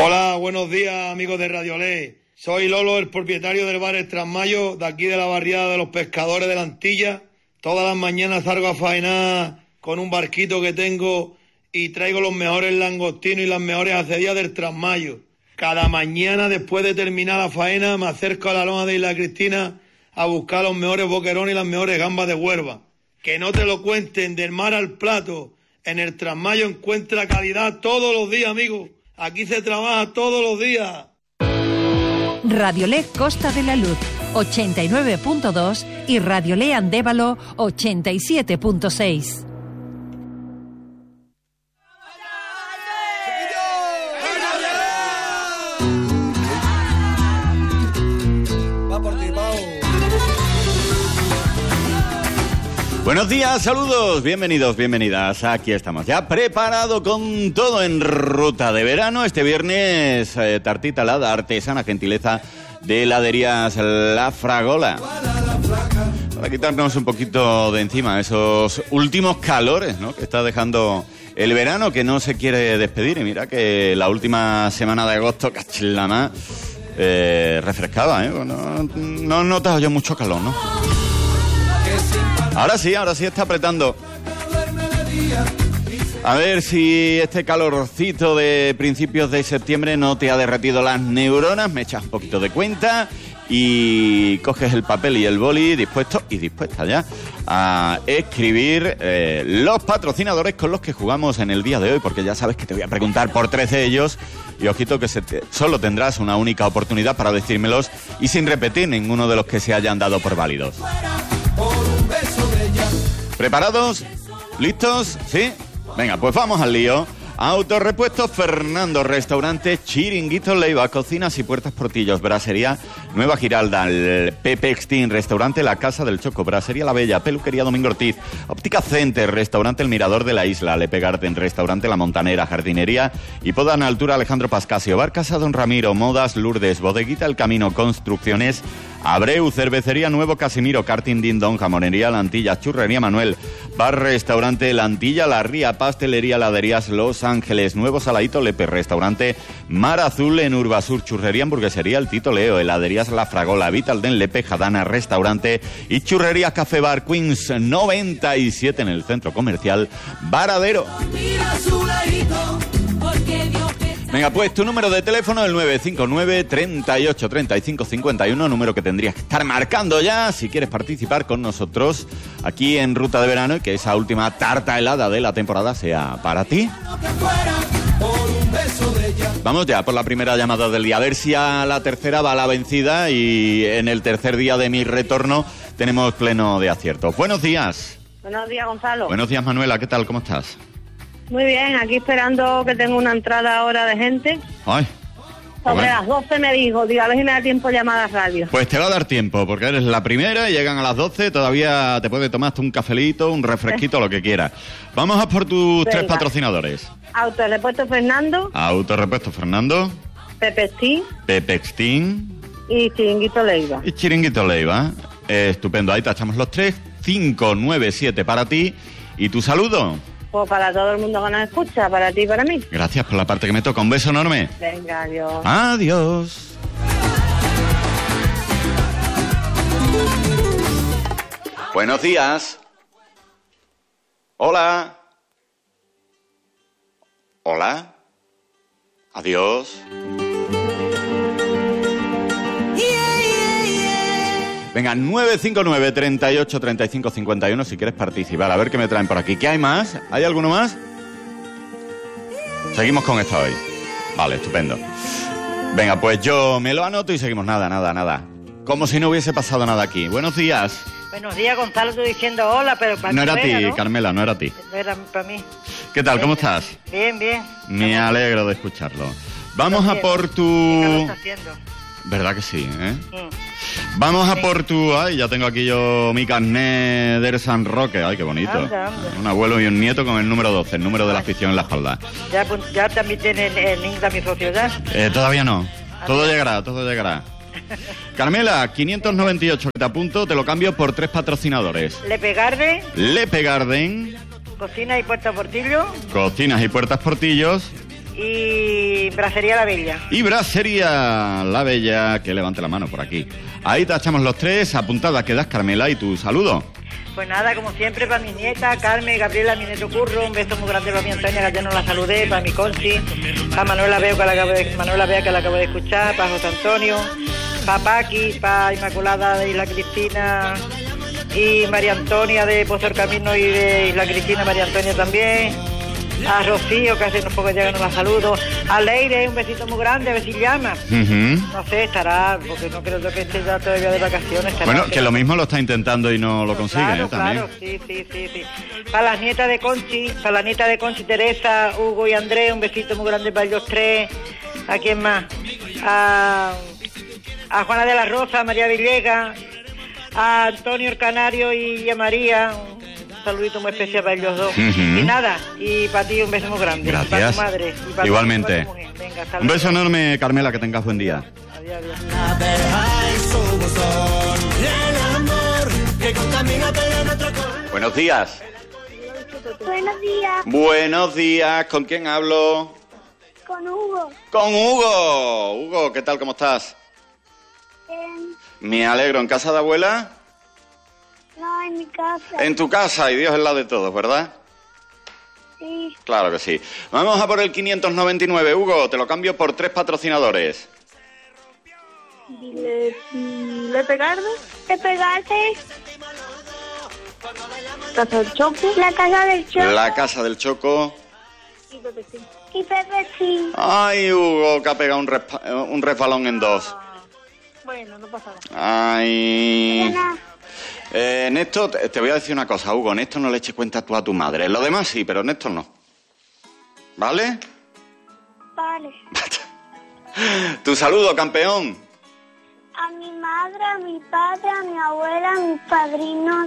Hola, buenos días, amigos de Radiolé. Soy Lolo, el propietario del bar El Trasmayo, de aquí de la barriada de los pescadores de la Antilla. Todas las mañanas salgo a faenar con un barquito que tengo y traigo los mejores langostinos y las mejores acedías del Trasmayo. Cada mañana, después de terminar la faena, me acerco a la loma de Isla Cristina a buscar los mejores boquerones y las mejores gambas de Huelva. Que no te lo cuenten, del mar al plato. En el Trasmayo encuentra calidad todos los días, amigo. Aquí se trabaja todos los días. Radiolé Costa de la Luz 89.2 y Radiolé Andévalo 87.6. Buenos días, saludos, bienvenidos, bienvenidas. Aquí estamos ya preparado con todo en ruta de verano. Este viernes, tartita helada artesana, gentileza de heladerías La Fragola. Para quitarnos un poquito de encima esos últimos calores, ¿no?, que está dejando el verano, que no se quiere despedir. Y mira que la última semana de agosto, cachilama, refrescaba, ¿eh? No he notado yo mucho calor, ¿no? Ahora sí está apretando. A ver si este calorcito de principios de septiembre no te ha derretido las neuronas. Me echas un poquito de cuenta y coges el papel y el boli dispuesto y dispuesta ya a escribir los patrocinadores con los que jugamos en el día de hoy, porque ya sabes que te voy a preguntar por 13 de ellos y ojito que solo tendrás una única oportunidad para decírmelos y sin repetir ninguno de los que se hayan dado por válidos. ¿Preparados? ¿Listos? ¿Sí? Venga, pues vamos al lío. Autorepuestos Fernando, restaurante Chiringuito Leiva, cocinas y puertas Portillos, brasería Nueva Giralda, el Pepe Extin, restaurante La Casa del Choco, brasería La Bella, peluquería Domingo Ortiz, óptica Center, restaurante El Mirador de la Isla, Lepe Garden, restaurante La Montanera, jardinería y poda en altura Alejandro Pascasio, bar Casa Don Ramiro, modas Lourdes, bodeguita El Camino, construcciones Abreu, cervecería Nuevo Casimiro, karting Din Don, jamonería La Antilla, churrería Manuel, bar restaurante La Antilla, La Ría, pastelería Heladerías Los Ángeles, Nuevo Saladito Lepe, restaurante Mar Azul en Urbasur, churrería hamburguesería El Tito Leo, heladerías La Fragola, Vital Den Lepe, Jadana, restaurante y churrería Café Bar Queens 97 en el centro comercial Varadero. Venga, pues tu número de teléfono, el 959 38 35 51, número que tendrías que estar marcando ya si quieres participar con nosotros aquí en Ruta de Verano y que esa última tarta helada de la temporada sea para ti. Vamos ya por la primera llamada del día, a ver si a la tercera va la vencida y en el tercer día de mi retorno tenemos pleno de aciertos. Buenos días. Buenos días, Gonzalo. Buenos días, Manuela, ¿qué tal? ¿Cómo estás? Muy bien, aquí esperando que tengo una entrada ahora de gente. Ay. Sobre las 12 me dijo, a ver si me da tiempo de llamar a la radio. Pues te va a dar tiempo, porque eres la primera y llegan a las 12, todavía te puedes tomar hasta un cafelito, un refresquito, lo que quieras. Vamos a por tus tres patrocinadores. Autorepuesto Fernando. Autorepuesto Fernando. Pepe Extin. Pepe Extin. Y Chiringuito Leiva. Y Chiringuito Leiva. Estupendo, ahí tachamos los tres. 597 para ti. ¿Y tu saludo? Pues para todo el mundo que nos escucha, para ti y para mí. Gracias por la parte que me toca. Un beso enorme. Venga, adiós. Adiós. Buenos días. Hola. Hola. Adiós. Venga, 959 38 35 51 si quieres participar. A ver qué me traen por aquí. ¿Qué hay más? ¿Hay alguno más? Seguimos con esto hoy. Vale, estupendo. Venga, pues yo me lo anoto y seguimos. Nada. Como si no hubiese pasado nada aquí. Buenos días. Buenos días, Gonzalo, tú diciendo hola, pero para no era ti, ¿no? Carmela, no era ti. No era para mí. ¿Qué tal? ¿Cómo estás? Bien. Me alegro de escucharlo. Vamos a por tu... ¿Qué lo estás haciendo? ¿Verdad que sí, eh? Vamos a por tu... Ay, ya tengo aquí yo mi carnet del San Roque. Ay, qué bonito. Anda. Un abuelo y un nieto con el número 12, el número de la afición en la espalda. Ya también tiene el link de mi sociedad. Todavía no. Todo llegará. Carmela, 598 que te apunto, te lo cambio por tres patrocinadores. Lepe Garden. Cocinas y Puertas Portillos. Y y Bracería La Bella. Y Bracería La Bella, que levante la mano por aquí. Ahí tachamos los tres, apuntadas quedas, Carmela, y tu saludo. Pues nada, como siempre, para mi nieta, Carmen, Gabriela, mi nieto Curro, un beso muy grande para mi Antonia, que ayer no la saludé, para mi Conchi, para Manuela Bea, que la acabo de escuchar, para José Antonio, para Paqui, para Inmaculada de Isla Cristina y María Antonia de Pozo del Camino y de Isla Cristina, María Antonia también, a Rocío, que hace unos pocos días que no la saludo, a Leire, un besito muy grande, a ver si llama. No sé, estará, porque no creo que esté ya todavía de vacaciones. Bueno, que lo mismo lo está intentando y no lo consigue, claro, también. Claro, sí. Para las nietas de Conchi, Teresa, Hugo y Andrés, un besito muy grande para ellos tres. ¿A quién más? A Juana de la Rosa, a María Villegas, a Antonio el Canario y a María. Un saludito muy especial para ellos dos. Y nada, y para ti un beso muy grande. Gracias. Para tu madre. Y para igualmente. Tu mujer. Venga, hasta Un beso luego. enorme, Carmela, que tengas buen día. Adiós. Buenos días. Buenos días, Buenos días, ¿con quién hablo? con Hugo. Con Hugo. Hugo, ¿qué tal, cómo estás? Me alegro. ¿En casa de abuela? No, en mi casa. En tu casa, y Dios es la de todos, ¿verdad? Sí, Claro que sí. Vamos a por el 599, Hugo, te lo cambio por 3 patrocinadores. ¿Le pegarme? ¿Le pegarte? ¿Casa del Choco? La casa del Choco. La casa del Choco. Y Pepe sí. Ay, Hugo, que ha pegado un resbalón en 2. Bueno, no pasa nada. Ay. Nada. Néstor, te voy a decir una cosa, Hugo. Néstor no le eches cuenta tú a tu madre. Lo demás sí, pero Néstor no. ¿Vale? Vale. Tu saludo, campeón. A mi madre, a mi padre, a mi abuela, a mis padrinos,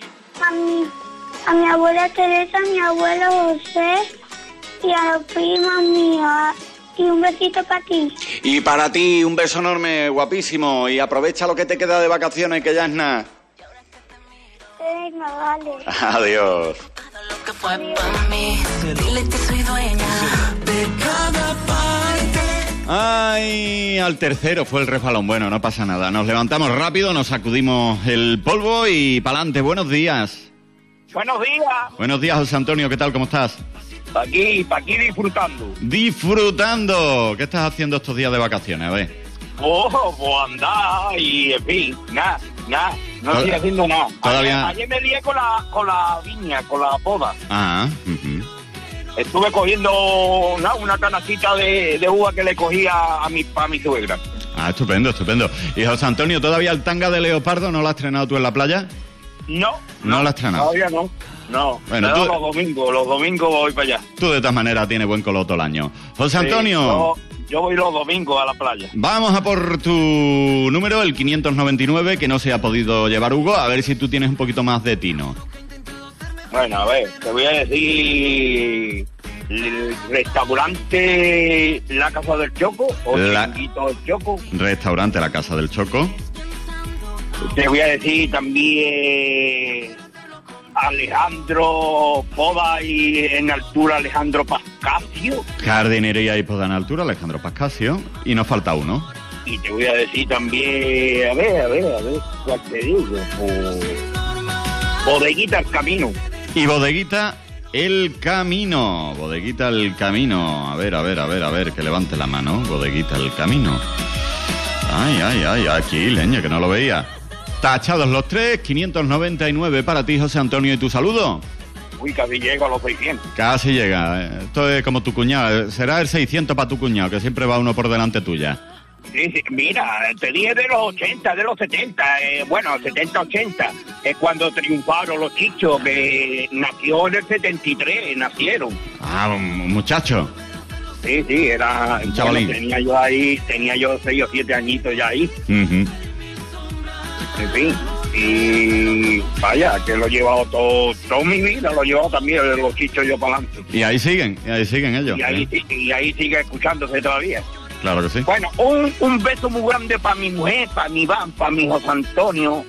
a mi abuela Teresa, a mi abuelo José y a los primos míos. Y un besito para ti. Y para ti, un beso enorme, guapísimo. Y aprovecha lo que te queda de vacaciones, que ya es nada. Venga, vale. Adiós. Lo que fue para mí, dile que soy dueña de cada parte. Ay, al tercero fue el resbalón. Bueno, no pasa nada. Nos levantamos rápido, nos sacudimos el polvo y pa'lante. Buenos días. Buenos días, Buenos días, José Antonio. ¿Qué tal? ¿Cómo estás? aquí disfrutando. Disfrutando. ¿Qué estás haciendo estos días de vacaciones? A ver. Pues andar y en fin, nada, no estoy haciendo nada. Todavía- Ayer me lié con la viña, con la poda. Ah, ujú. Estuve cogiendo una canacita de uva que le cogía a mi suegra. Ah, estupendo, estupendo. Y José Antonio, ¿todavía el tanga de leopardo no lo has estrenado tú en la playa? No No la has estrenado. Todavía no. No, Bueno, pero tú- los domingos voy para allá. Tú de todas maneras tienes buen color todo el año. José Antonio, Sí, yo voy los domingos a la playa. vamos a por tu número, el 599, que no se ha podido llevar Hugo, a ver si tú tienes un poquito más de tino. Bueno, a ver, te voy a decir el restaurante La Casa del Choco o Chiringuito del Choco. Restaurante La Casa del Choco. Te voy a decir también Alejandro Poda y en altura Alejandro Pascasio. Jardinería y poda en altura, Alejandro Pascasio. Y nos falta uno. Y te voy a decir también, a ver, ¿cuál te digo? Bodeguita El Camino. Y Bodeguita El Camino. Bodeguita El Camino. A ver, que levante la mano. Bodeguita El Camino. Ay, aquí, leña, que no lo veía. Tachados los 3, 599 para ti, José Antonio, y tu saludo. Uy, casi llego a los 600. Casi llega. Esto es como tu cuñado. Será el 600 para tu cuñado, que siempre va uno por delante tuya. Sí, mira, te dije de los 80, de los 70, 70-80, es cuando triunfaron los Chichos, que nació en el 73, nacieron. Ah, un muchacho. Sí, era... Un chavalín. Tenía yo 6 o 7 añitos ya ahí, Ujú. en fin. Y vaya, que lo he llevado toda mi vida, lo he llevado también los Chichos yo para adelante. Y ahí siguen ellos. Y ahí sigue escuchándose todavía. Claro que sí. Bueno, un beso muy grande para mi mujer, para mi Iván, para mi José Antonio,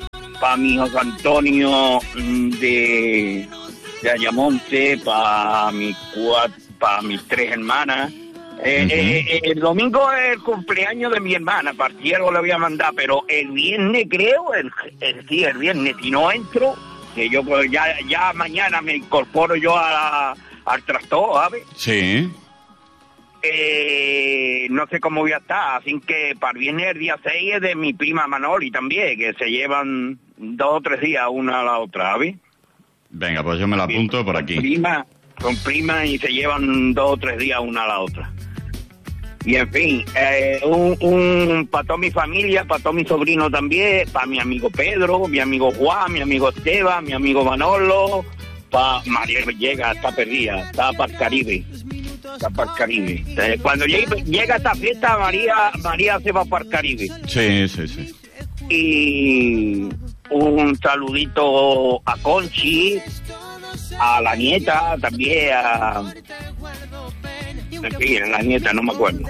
de Ayamonte, para mis 3 hermanas, El domingo es el cumpleaños de mi hermana, para el cielo le voy a mandar, pero el viernes creo, el viernes, si no entro, que yo pues ya mañana me incorporo yo al tractor, ¿sabes? Sí. No sé cómo voy a estar, así que para el viernes el día 6 es de mi prima Manoli también, que se llevan 2 o 3 días una a la otra, ¿sabes? Venga, pues yo me la apunto por aquí. Son primas y se llevan 2 o 3 días una a la otra. Y en fin, para toda mi familia, para todo mi sobrino también, para mi amigo Pedro, mi amigo Juan, mi amigo Esteban, mi amigo Manolo, para María llega, está perdida, está para el Caribe. Está para el Caribe. Cuando llega esta fiesta, María se va para el Caribe. Sí. Y un saludito a Conchi, a la nieta también, en fin, la nieta, no me acuerdo.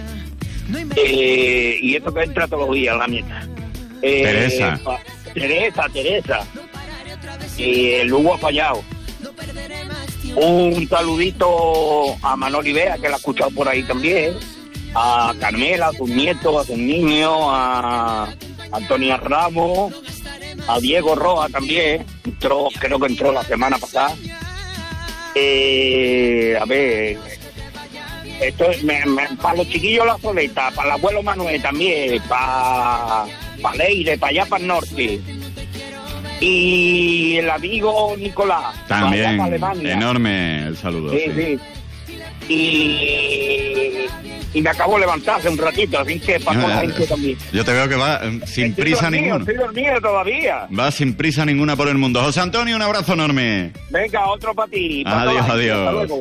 Y esto que entra todos los días, la nieta. Teresa. Teresa. Y el Hugo ha fallado. Un saludito a Manoli Bea, que la ha escuchado por ahí también. A Carmela, a sus nietos, a sus niños, a Antonia Ramos, a Diego Roja también. Creo que entró la semana pasada. A ver, esto para los chiquillos la Soleta, para el abuelo Manuel también, para Leire, para allá para el norte. Y el amigo Nicolás, también, para Alemania. Enorme el saludo. Sí. Y me acabo de levantar hace un ratito, así que para la gente también. Yo te veo que va sin prisa ninguna. Estoy dormido todavía. Va sin prisa ninguna por el mundo. José Antonio, un abrazo enorme. Venga, otro para ti. Adiós. Hasta luego.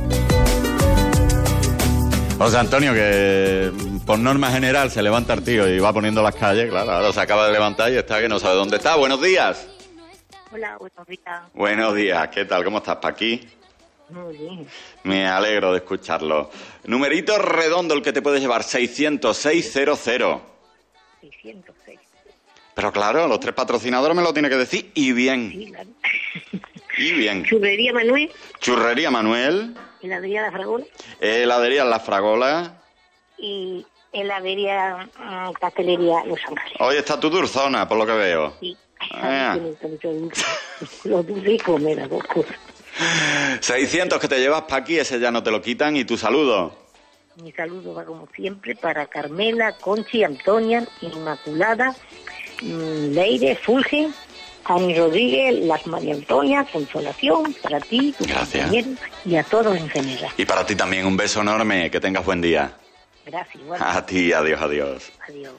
José Antonio, que por norma general se levanta el tío y va poniendo las calles, claro, ahora se acaba de levantar y está que no sabe dónde está. Buenos días. Hola, buenos días. Buenos días, ¿qué tal? ¿Cómo estás, Paqui? Muy bien. Me alegro de escucharlo. Numerito redondo el que te puedes llevar, 60600. 606. Pero claro, los 3 patrocinadores me lo tiene que decir y bien. Sí, claro. Y bien. Churrería Manuel. Churrería Manuel. Heladería La Fragola. Heladería La Fragola. Y heladería Pastelería Los Ángeles. Hoy está tu dulzona, por lo que veo. Sí. Ah. Los ricos me da 2 cosas. 600 que te llevas, Paqui, ese ya no te lo quitan. ¿Y tu saludo? Mi saludo va como siempre para Carmela, Conchi, Antonia, Inmaculada, Leire, Fulgen, Ani Rodríguez, las María Antonia, Consolación, para ti, tus compañeros y a todos en general. Y para ti también un beso enorme, que tengas buen día. Gracias, igual. A ti, adiós. Adiós.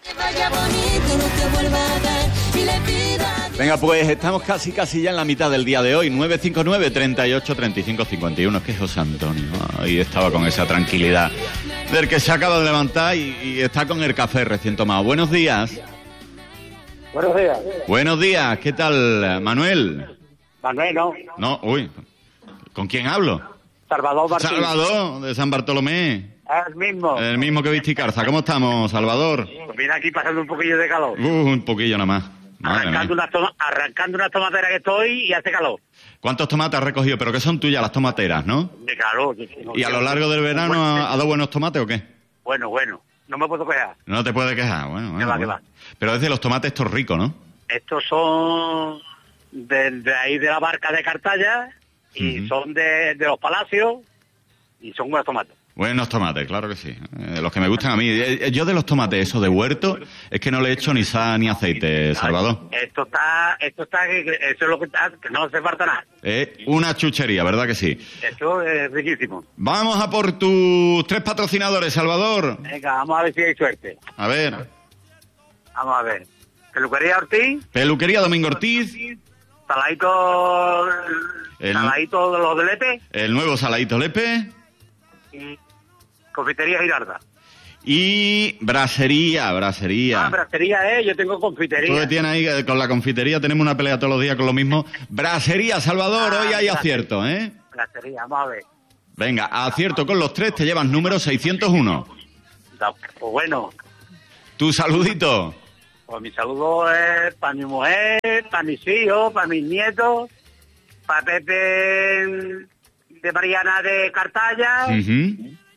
Venga, pues estamos casi ya en la mitad del día de hoy. 959 38 35 51. Es que José Antonio ahí estaba con esa tranquilidad del que se acaba de levantar y está con el café recién tomado. Buenos días. Buenos días. Buenos días, ¿qué tal, Manuel? Manuel, no. No, uy, ¿con quién hablo? Salvador Martín. Salvador, de San Bartolomé. El mismo. El mismo que Visticarza. ¿Cómo estamos, Salvador? Pues mira aquí pasando un poquillo de calor. Un poquillo nada más. Arrancando unas tomateras que estoy y hace calor. ¿Cuántos tomates has recogido? ¿Pero qué son tuyas las tomateras, no? De calor. ¿Y a lo largo del verano ha dado buenos tomates o qué? Bueno. No me puedo quejar. No te puedes quejar, bueno. ¿Qué va? Pero es de los tomates estos ricos, ¿no? Estos son de ahí de la barca de Cartaya y son de los palacios y son buenos tomates. Buenos tomates, claro que sí. Los que me gustan a mí. Yo de los tomates, eso de huerto, es que no le echo ni sal ni aceite, Salvador. Esto está, eso es lo que está, que no hace falta nada. Una chuchería, ¿verdad que sí? Esto es riquísimo. Vamos a por tus 3 patrocinadores, Salvador. Venga, vamos a ver si hay suerte. A ver. Vamos a ver. Peluquería Ortiz. Peluquería Domingo Ortiz. Saladito de los de Lepe. El nuevo Saladito Lepe. Y confitería Girarda. Y brasería. Brasería, yo tengo confitería. Tú que tienes ahí, con la confitería tenemos una pelea todos los días con lo mismo. Brasería, Salvador, hoy hay acierto, ¿eh? Brasería, vamos a ver. Venga, acierto con los 3, te llevas número 601. Pues bueno. ¿Tu saludito? Pues mi saludo es para mi mujer, para mis hijos, para mis nietos, para Pepe de Mariana de Cartaya,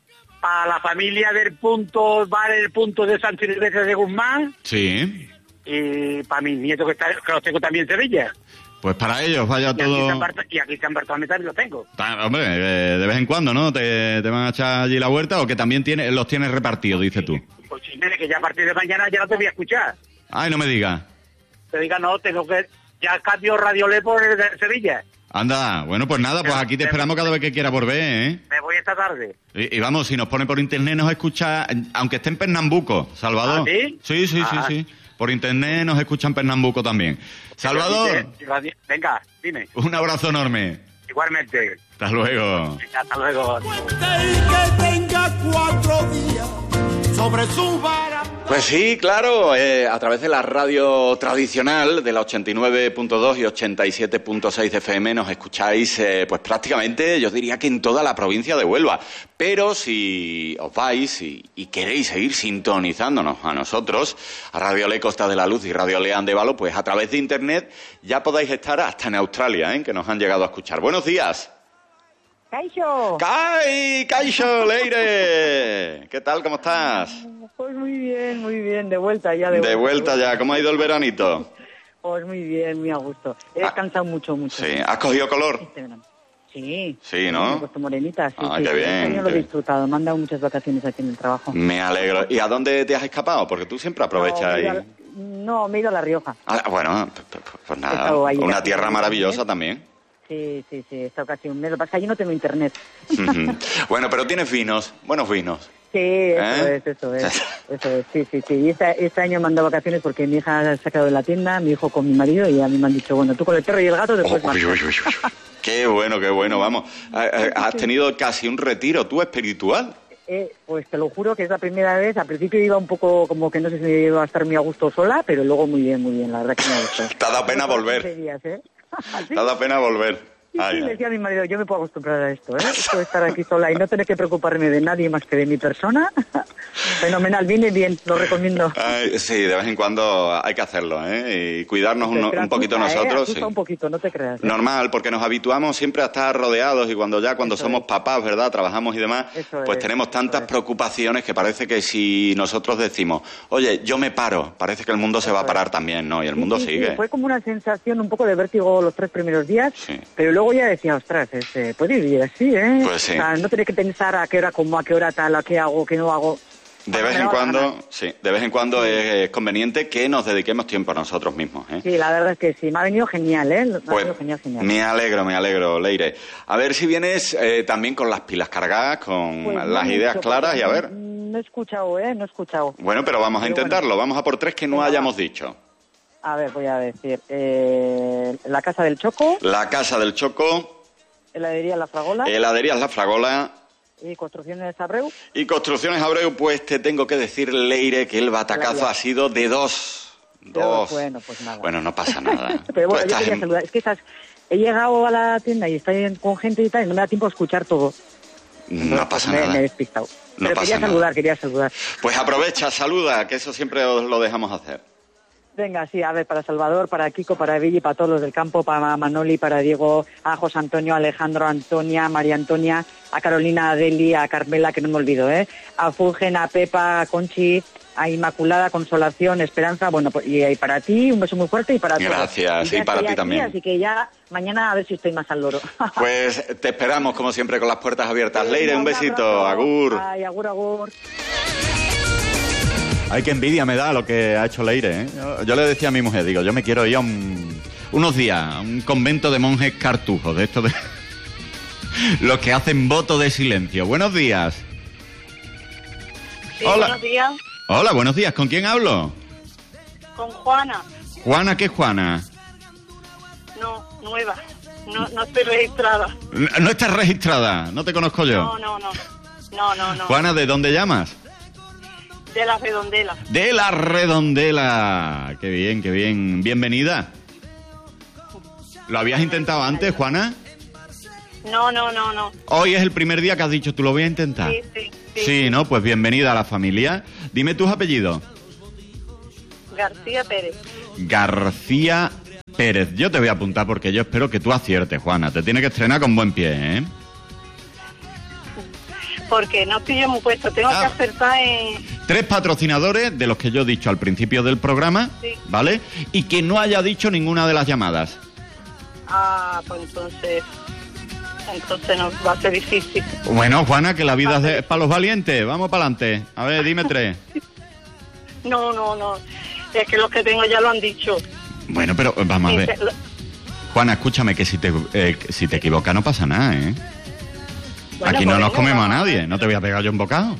para la familia del punto, el punto de San Silvestre de Guzmán. Sí. Y para mis nietos que los tengo también en Sevilla. Pues para ellos vaya Y todo... aquí en San Bartolomé también los tengo. Hombre, de vez en cuando, ¿no? ¿Te van a echar allí la huerta o que también los tienes repartidos, dices tú? Pues sí, mire, que ya a partir de mañana ya no te voy a escuchar. Ay, no me digas. Te diga, no, tengo que... Ya cambio Radiolé por el de Sevilla. Anda, bueno, pues nada, pues aquí te esperamos cada vez que quieras volver, ¿eh? Me voy esta tarde. Y vamos, si nos pone por internet nos escucha, aunque esté en Pernambuco, Salvador. ¿Ah, sí? Sí. Por internet nos escucha en Pernambuco también. Salvador. Venga, dime. Un abrazo enorme. Igualmente. Hasta luego. Venga, hasta luego. Que tenga 4 días sobre su vara. Pues sí, claro, a través de la radio tradicional de la 89.2 y 87.6 de FM nos escucháis pues prácticamente, yo diría que en toda la provincia de Huelva. Pero si os vais y queréis seguir sintonizándonos a nosotros, a Radio Le Costa de la Luz y Radio Le Andévalo, pues a través de internet ya podéis estar hasta en Australia, que nos han llegado a escuchar. Buenos días. ¡Caixo! ¡Caixo, Leire! ¿Qué tal, cómo estás? Pues muy bien, de vuelta ya. De vuelta ya, ¿cómo ha ido el veranito? Pues muy bien, muy a gusto. He descansado mucho. Sí, ¿has cogido color? Sí. Sí, ¿no? Me he puesto morenita, sí. Ah, qué bien. Yo lo he disfrutado, me han dado muchas vacaciones aquí en el trabajo. Me alegro. ¿Y a dónde te has escapado? Porque tú siempre aprovechas ahí. No, me he ido a La Rioja. Bueno, pues nada, una tierra maravillosa también. Sí, he estado casi un mes. Lo que pasa es que allí no tengo internet. Bueno, pero tienes vinos, buenos vinos. Sí, eso es. Sí. Y este año me han dado vacaciones porque mi hija ha sacado de la tienda, mi hijo con mi marido, y a mí me han dicho, bueno, tú con el perro y el gato después más. Qué bueno, vamos. Has tenido casi un retiro, tú, espiritual. Pues te lo juro que es la primera vez. Al principio iba un poco como que no sé si me iba a estar muy a gusto sola, pero luego muy bien, la verdad que me ha gustado. Te ha dado pena volver. Te ha dado pena volver. Sí, le decía a mi marido, yo me puedo acostumbrar a esto, Esto de estar aquí sola y no tener que preocuparme de nadie más que de mi persona. Fenomenal, viene bien, lo recomiendo. Sí, de vez en cuando hay que hacerlo, y cuidarnos un poquito nosotros. Sí. Un poquito, no te creas. Normal, porque nos habituamos siempre a estar rodeados y cuando somos papás, ¿verdad? Trabajamos y demás, pues tenemos tantas preocupaciones que parece que si nosotros decimos, oye, yo me paro, parece que el mundo se va a parar también, ¿no? Y el mundo sigue. Sí, fue como una sensación un poco de vértigo los 3 primeros días, pero luego ya decía, ostras, puede vivir así, Pues sí. O sea, no tener que pensar a qué hora como, a qué hora tal, a qué hago, qué no hago. De vez en cuando es conveniente que nos dediquemos tiempo a nosotros mismos, Sí, la verdad es que sí, me ha venido genial, Pues, genial. Me alegro, Leire. A ver si vienes también con las pilas cargadas, con las ideas claras y a ver. No he escuchado. Bueno, pero vamos a intentarlo, vamos a por 3 que no hayamos dicho. A ver, voy a decir, la Casa del Choco. La Casa del Choco. Heladerías La Fragola. Heladerías La Fragola. Y Construcciones Abreu. Y Construcciones Abreu, pues te tengo que decir, Leire, que el batacazo ha sido de 2. Bueno, pues nada. Bueno, no pasa nada. Pero bueno, yo quería saludar. Es que he llegado a la tienda y estoy con gente y tal, y no me da tiempo a escuchar todo. No pasa nada. Me he despistado. Pero quería saludar. Pues aprovecha, saluda, que eso siempre os lo dejamos hacer. Venga, sí, a ver, para Salvador, para Kiko, para Billy, para todos los del campo, para Manoli, para Diego, a José Antonio, a Alejandro, a Antonia, a María Antonia, a Carolina, a Deli, a Carmela, que no me olvido, a Fulgen, a Pepa, a Conchi, a Inmaculada, Consolación, Esperanza, bueno, y para ti un beso muy fuerte y para todos. Gracias, y para ti también. Así que ya mañana a ver si estoy más al loro. Pues te esperamos, como siempre, con las puertas abiertas. Leire, un besito, agur. Ay, agur. Ay, qué envidia me da lo que ha hecho Leire, Yo le decía a mi mujer, digo, yo me quiero ir a unos días a un convento de monjes cartujos, de estos de los que hacen voto de silencio. Buenos días. Sí, hola. Buenos días. Hola, buenos días. ¿Con quién hablo? Con Juana. ¿Juana qué Juana? No, nueva. No estoy registrada. ¿No estás registrada? ¿No te conozco yo? No. Juana, ¿de dónde llamas? De La Redondela. De La Redondela. Qué bien. Bienvenida. ¿Lo habías intentado antes, Juana? No. Hoy es el primer día que has dicho, tú lo voy a intentar. Sí. Sí, ¿no? Pues bienvenida a la familia. Dime tus apellidos. García Pérez. García Pérez. Yo te voy a apuntar porque yo espero que tú aciertes, Juana. Te tiene que estrenar con buen pie, porque no estoy yo muy puesto, tengo que acertar en... 3 patrocinadores de los que yo he dicho al principio del programa, Sí. ¿vale? Y que no haya dicho ninguna de las llamadas. Ah, pues entonces nos va a ser difícil. Bueno, Juana, que la vida es para los valientes. Vamos para adelante. A ver, dime 3. No, es que los que tengo ya lo han dicho. Bueno, pero vamos a ver. Dice, Juana, escúchame, que si te equivocas no pasa nada, ¿eh? Bueno, Aquí no pues nos venga, comemos a vamos. nadie. No te voy a pegar yo un bocado.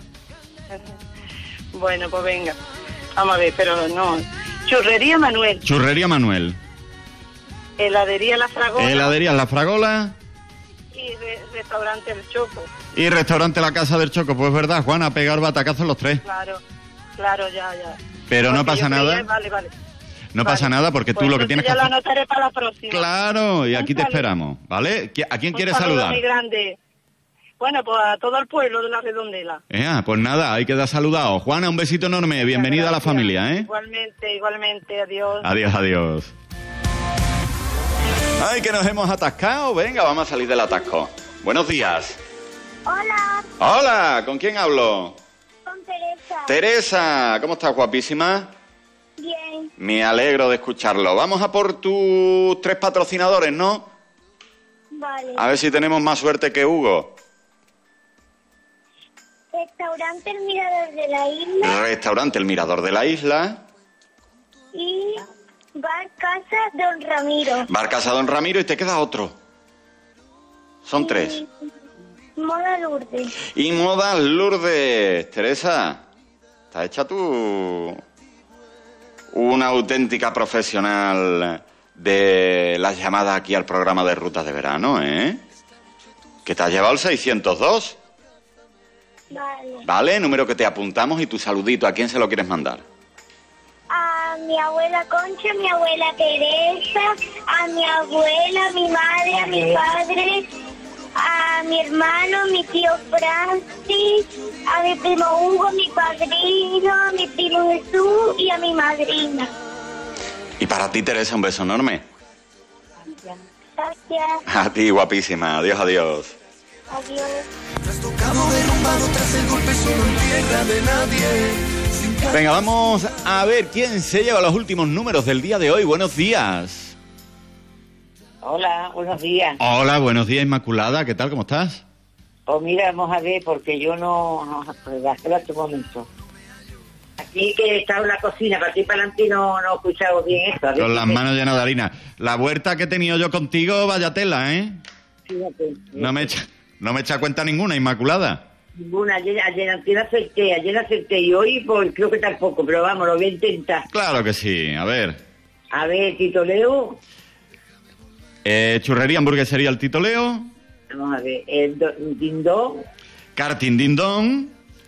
Bueno, pues venga. Vamos a ver, pero no. Churrería Manuel, Churrería Manuel. heladería La Fragola Heladería La Fragola y restaurante El Choco. y restaurante La Casa del Choco. Pues verdad, Juana, pegar batacazos los 3. Claro, ya. Pero no Porque pasa yo creía- nada. Vale. No pasa nada porque Pues tú lo que entonces tienes que ya lo hacer... anotaré para la próxima. Claro, y aquí Un te saludo. esperamos, ¿vale? ¿A quién Un quieres saludo saludar? muy grande. Bueno, pues a todo el pueblo de La Redondela. Pues nada, hay que dar saludado. Juana, un besito enorme. Bienvenida a la familia, ¿eh? Igualmente, adiós. Adiós. Ay, que nos hemos atascado. Venga, vamos a salir del atasco. Buenos días. Hola, Hola, ¿con quién hablo? con Teresa. Teresa, ¿cómo estás, guapísima? Bien. Me alegro de escucharlo. Vamos a por tus 3 patrocinadores, ¿no? Vale. A ver si tenemos más suerte que Hugo. Restaurante El Mirador de la Isla Restaurante El Mirador de la Isla. y Bar Casa Don Ramiro. Bar Casa Don Ramiro y te queda otro. Son 3. Moda Lourdes. Y Modas Lourdes. Teresa, ¿estás hecha tú una auténtica profesional de las llamadas aquí al programa de Rutas de Verano, ¿eh? Que te has llevado el 602. Vale. ¿Vale? Número que te apuntamos y tu saludito. ¿A quién se lo quieres mandar? A mi abuela Concha, a mi abuela Teresa, a mi abuela, a mi madre, a mi padre, a mi hermano, a mi tío Francis, a mi primo Hugo, a mi padrino, a mi primo Jesús y a mi madrina. Y para ti, Teresa, un beso enorme. Gracias. A ti, guapísima. Adiós. Adiós. Cabo derrumbado tras el golpe solo en tierra de nadie. Venga, vamos a ver quién se lleva los últimos números del día de hoy. Buenos días. Hola, buenos días. Hola, buenos días, Inmaculada. ¿Qué tal? ¿Cómo estás? Pues mira, vamos a ver, porque yo no espera un momento. Aquí que está en la cocina, para ti para adelante no he escuchado bien esto. A ver Con si las me- manos llenas de harina. La vuelta que he tenido yo contigo, vaya tela, ¿eh? Fíjate, No me echa cuenta ninguna, Inmaculada. ninguna, ayer acerté y hoy pues creo que tampoco, pero vamos, lo voy a intentar. Claro que sí. A ver. A ver, Tito Leo, Churrería, hamburguesería, el Tito Leo. vamos a ver, el Dindó, Karting Din Don.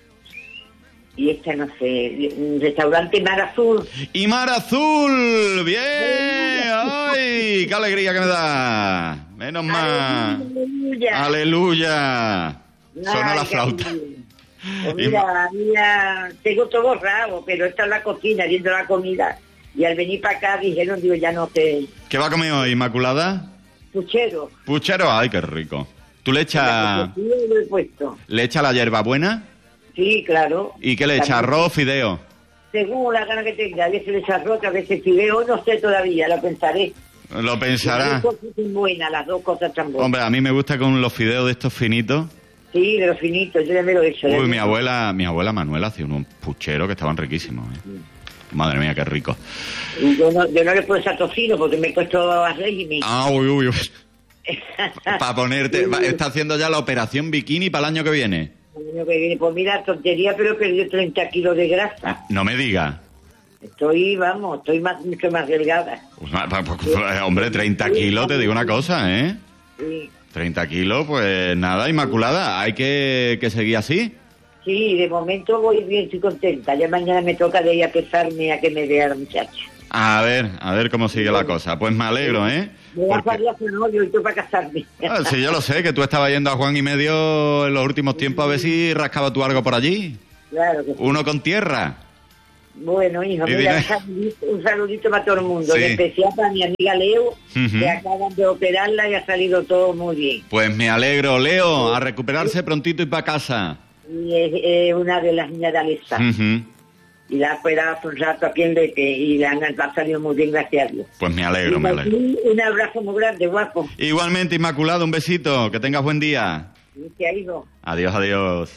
y esta no sé, restaurante Mar Azul. Y Mar Azul. Bien. ¡Ay! ¡Qué alegría que me da! Menos mal. Aleluya. Aleluya. Suena la Ay, flauta. Pues mira, tengo todo borrado, pero está en la cocina viendo la comida. Y al venir para acá dijeron, digo, ya no sé, ¿Qué va a comer hoy, Inmaculada? puchero. Puchero. ¡Ay, qué rico! ¿Tú le echas Sí, lo he puesto. la hierbabuena? Sí, claro. ¿Y qué le echas? ¿Arroz, fideo? Según la gana que tenga, a veces le echo arroz, a veces fideo, no sé todavía, lo pensaré. Lo pensará. Las dos cosas son buenas, las dos cosas están buenas. Hombre, a mí me gusta con los fideos de estos finitos. Sí, de los finitos, yo ya me lo he hecho. Uy, mi abuela Manuela hacía unos pucheros que estaban riquísimos, ¿eh? Madre mía, qué rico. Y yo no le puedo echar tocino porque me he puesto a régimen. Ah, uy. Para ponerte... Está haciendo ya la operación bikini para el año que viene. El año que viene, pues mira, tontería, pero he perdido 30 kilos de grasa. No me diga. Estoy mucho más delgada. Hombre, 30 kilos, te digo una cosa, ¿eh? Sí, 30 kilos, pues nada, Inmaculada, hay que seguir así. sí, de momento voy bien, estoy contenta. Ya mañana me toca de ir a pesarme a que me vea la muchacha. A ver cómo sigue la cosa. Pues me alegro, ¿eh? Me voy a salir a hacer novio y tú para casarme. Sí, yo lo sé, que tú estabas yendo a Juan y Medio en los últimos tiempos a ver si rascaba tú algo por allí. Claro que sí. Uno con tierra. Bueno, hijo, Y mira, dime. un saludito para todo el mundo, Sí. en especial para mi amiga Leo, Ujú. que acaban de operarla y ha salido todo muy bien. Pues me alegro, Leo, a recuperarse prontito y para casa. Y es una de las niñas de Alesta. Ujú. Y la ha operado hace un rato aquí en Leque y le ha salido muy bien, gracias a Dios. Pues me alegro, me alegro. Y un abrazo muy grande, guapo. Igualmente, Inmaculado, un besito, que tengas buen día. Gracias, hijo. Adiós, adiós.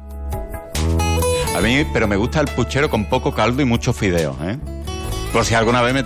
A mí, pero me gusta el puchero con poco caldo y muchos fideos, ¿eh? Por si alguna vez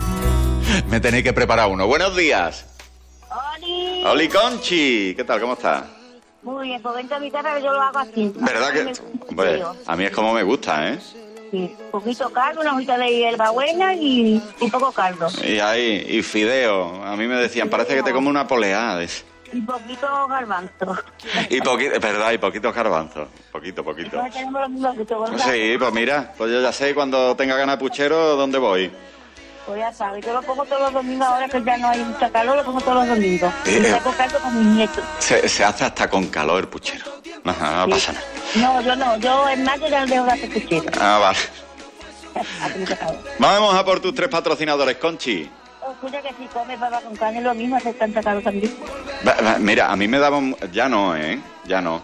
me tenéis que preparar uno. Buenos días. ¡Oli! Oli Conchi, ¿qué tal? ¿Cómo estás? Muy bien, pues vente a mi casa que yo lo hago así. ¿Verdad que? Hombre, a mí es como me gusta, ¿eh? Sí, poquito caldo, una hojita de hierbabuena y poco caldo. Y ahí, y fideo. A mí me decían, parece que te come una poleada. Y poquito garbanzo. Y poquito, es verdad, y poquitos garbanzos. Poquito. Entonces tenemos los mismos gustos, ¿verdad? Sí, pues mira, pues yo ya sé cuando tenga ganas de puchero dónde voy. Pues ya sabes, yo lo pongo todos los domingos, ahora que ya no hay mucha calor, lo pongo todos los domingos. Y saco caldo con mis nietos. Se hace hasta con calor el puchero. Ajá, no pasa nada. No, yo en mayo ya no dejo de hacer puchero. Ah, vale. Hace mucho calor. Vamos a por tus 3 patrocinadores, Conchi. Escucha que si comes papa con carne lo mismo, hace tanta calor también. Mira, a mí me daban... Ya no, ¿eh? Ya no.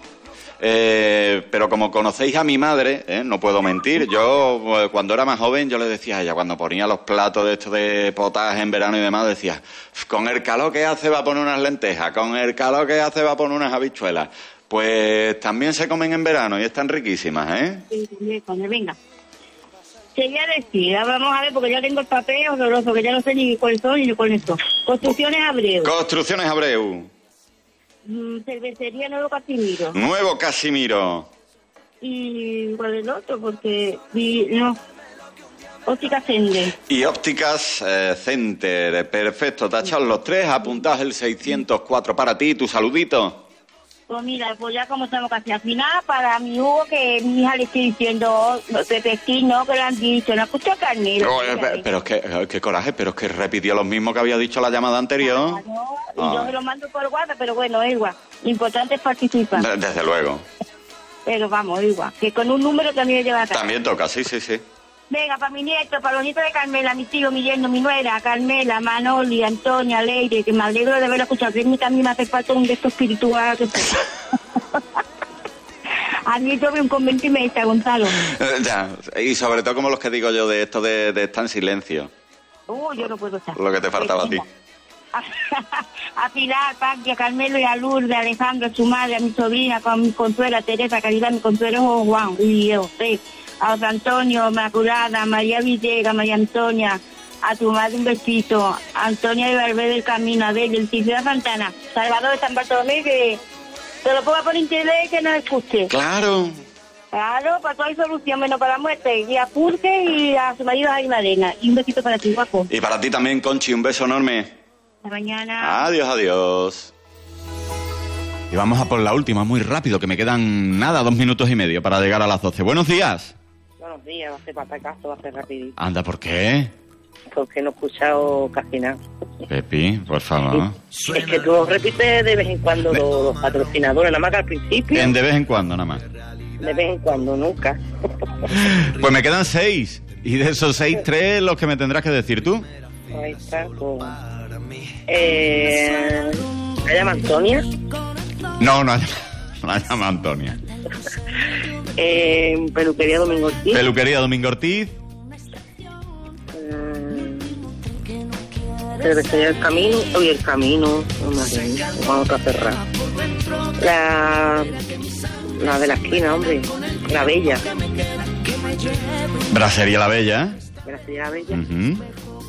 Pero como conocéis a mi madre, no puedo mentir, yo cuando era más joven yo le decía a ella, cuando ponía los platos de estos de potaje en verano y demás, decía, con el calor que hace va a poner unas lentejas, con el calor que hace va a poner unas habichuelas. Pues también se comen en verano y están riquísimas, ¿eh? Sí, venga. Quería decir, vamos a ver, porque ya tengo el papel horroroso, que ya no sé ni cuáles son ni con esto. Construcciones Abreu. Construcciones Abreu. Cervecería Nuevo Casimiro. Nuevo Casimiro. Y cuál es el otro, porque... no. Óptica Sender. Y Ópticas Center. Perfecto, tachados los 3, apuntados el 604 para ti, tu saludito. Pues mira, pues ya como estamos casi al final, para mi Hugo, que mi hija le estoy diciendo, Pepe, no, que lo han dicho, no escucha Carmelo. Pero es que, qué coraje, pero es que repitió lo mismo que había dicho la llamada anterior. Y yo se lo mando por WhatsApp, pero bueno, es igual. Lo importante es participar. Desde luego. Pero vamos, igual. Que con un número también lleva acá. También toca, sí. Venga, para mi nieto, para los nietos de Carmela, mi tío, mi yerno, mi nuera, Carmela, Manoli, Antonia, Leire, que me alegro de haberlo escuchado. Que a mí también me hace falta un gesto espiritual. A mí yo veo un convento y me dice, Gonzalo. Ya, y sobre todo como los que digo yo de esto de estar en silencio. Yo no puedo estar. Lo que te faltaba a ti. A Pilar, Paqui, a Carmelo y a Lourdes, a Alejandro, a su madre, a mi sobrina, con mi consuelo, a Teresa, Caridad, mi consuelo, Juan, y yo, a José Antonio, Maculada, María Villegas, María Antonia, a tu madre un besito, a Antonia de Barber del Camino, a Abel, del Ciseo de Santana, Salvador de San Bartolomé, que te lo ponga por internet y que nos escuche. Claro, para todo hay solución, menos para la muerte, y a Purge y a su marido Jaime Arena. Y un besito para ti, guapo. y para ti también, Conchi, un beso enorme. Hasta mañana. Adiós. Y vamos a por la última, muy rápido, que me quedan 2 minutos y medio para llegar a las 12. Buenos días. Buenos días, va a ser patacazo, va a ser rapidito. Anda, ¿por qué? Porque no he escuchado casi nada. Pepi, por favor. Es que tú repites de vez en cuando los patrocinadores, nada más que al principio. De vez en cuando, nada más. De vez en cuando, nunca. Pues me quedan 6. Y de esos 6, 3 los que me tendrás que decir tú. Ahí está, pues... ¿la llama Antonia? No la llama Antonia. Peluquería Domingo Ortiz. Peluquería Domingo Ortiz. Cervecería El Camino. Oye, El Camino. Vamos a cerrar. La de la esquina, hombre. La Bella. Brasería La Bella. Brasería La Bella. Uh-huh.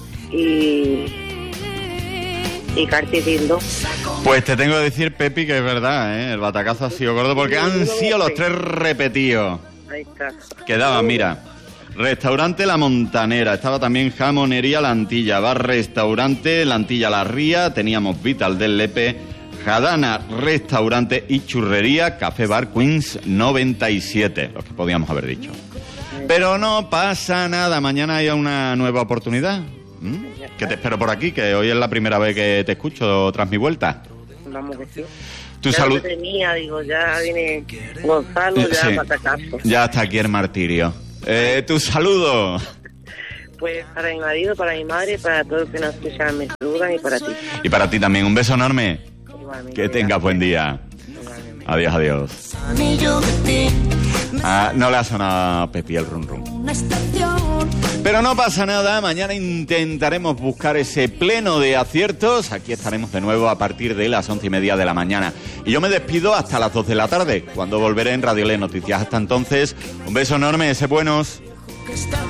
Y Cartier Dildo. Pues te tengo que decir, Pepi, que es verdad, ¿eh? El batacazo ha sido gordo porque han sido los 3 repetidos. Ahí está. Quedaban, mira, restaurante La Montanera, estaba también jamonería La Antilla, bar restaurante La Antilla La Ría, teníamos Vital del Lepe, Jadana restaurante y churrería Café Bar Queens 97, los que podíamos haber dicho. Pero no pasa nada, mañana hay una nueva oportunidad. Que te espero por aquí, que hoy es la primera vez que te escucho tras mi vuelta. Vamos a decir. Tu ya salud. Tenía, digo, ya viene Gonzalo, ya Sí. patacazo. Ya está aquí el martirio. Tu saludo. Pues para mi marido, para mi madre, para todos los que nos escuchan, me saludan y para ti. Y para ti también, un beso enorme. Igualmente. Que tengas buen día. Adiós, adiós. No le ha sonado a Pepi el rum rum. Pero no pasa nada, mañana intentaremos buscar ese pleno de aciertos. Aquí estaremos de nuevo a partir de las 11:30 de la mañana. Y yo me despido hasta las 2 de la tarde, cuando volveré en Radio Le Noticias. Hasta entonces, un beso enorme, sé buenos.